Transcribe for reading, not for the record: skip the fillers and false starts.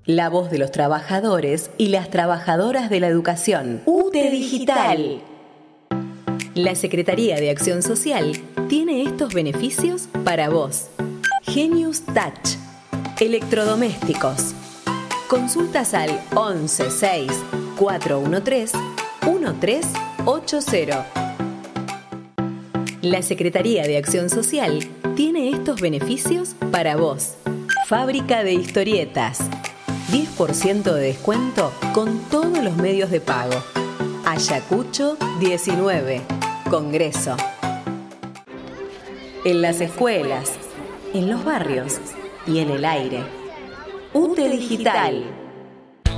La voz de los trabajadores y las trabajadoras de la educación. UTE Digital. La Secretaría de Acción Social tiene estos beneficios para vos. Genius Touch. Electrodomésticos. Consultas al 11 6 413 1380. La Secretaría de Acción Social tiene estos beneficios para vos. Fábrica de historietas. 10% de descuento con todos los medios de pago. Ayacucho 19. Congreso. En las escuelas, en los barrios y en el aire. UTE Digital.